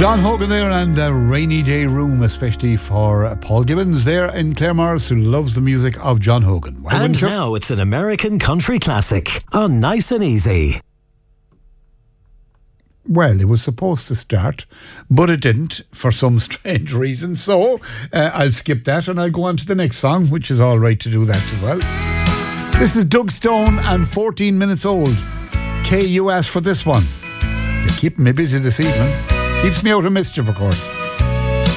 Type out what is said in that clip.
John Hogan there and the Rainy Day Room, especially for Paul Gibbons there in Claremorris, who loves the music of John Hogan. And now it's an American country classic on Nice and Easy. Well, it was supposed to start, but it didn't for some strange reason. So I'll skip that and I'll go on to the next song, which is all right to do that as well. This is Doug Stone and 14 Minutes Old. Kay, you asked for this one. You're keeping me busy this evening. Keeps me out of mischief, of course.